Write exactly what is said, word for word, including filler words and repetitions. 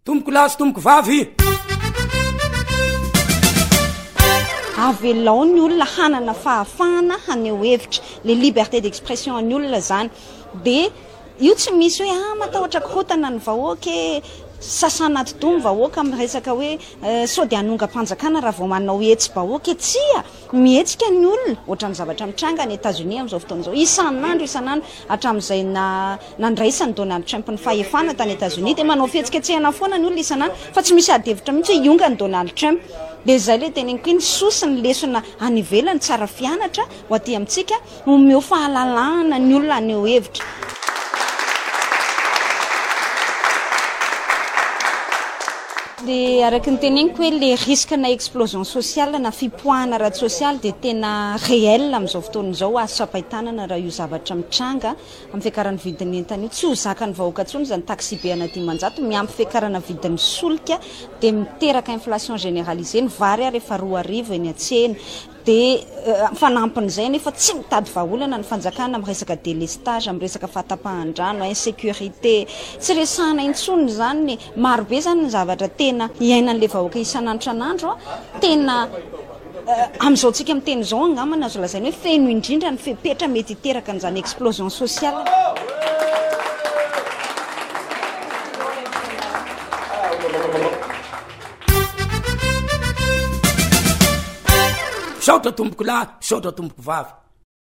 tomboko lasy tomboko vavy avelao ny olona hanana fahafahana haneho hevitra le liberté d'expression ny olona zany de io tsy misy hoe ah matahotra korotana ny vahoaka sasana todomy vahoaka amin'ny resaka hoe sao de anonga-panjakana raha vao manao hetsy vahoaka tsia mihetsika ny olona ohatran'ny zavatra mitranga ny États-Unis amin'izao fotoan'izao isan'andro isan'andro hatramin'izay na nandraisany Donald Trump ny fahefana tany États-Unis de manao fihetsiketsehana foana ny olona isan'andro fa tsy misy adevitra mihitsy hoe ionga ny Donald Trump de zay le teneniko iny sosiny lesona anivelany tsara fianatra ho aty amintsika omeo fahalalahana ny olona aneo hevitra de araky ny teneniko hoe le risque na explosion sociale na fipoahana ratsy sociale de tena réel amin'izao fotoan'izao azo sapaitanana raha io zavatra mitranga amin'ny fiakaran'ny vidin'ny entana io tsy ho zakany vahoaka ntsony zany taxi be ana dimanjato miampy fiakarana vidin'ny solika de miteraka inflation généralisée ny vary ary efa roa arivo eny an-tsena de fanampin'izay nefa tsy mitady vahaolana ny fanjakana amin'ny resaka délestage amin'ny resaka fahatapahan-drano insécurité tsy resahana intsony zany ny marobe zany ny zavatra tena iainan'le vahoaka isan'andro tena amin'izao tsika amin'ny teny zao angamana azo lazainy hoe feno indrindra ny fepetra mety hiteraka n'izany explosion sociale saotra tomboko lahy saotra tomboko vavy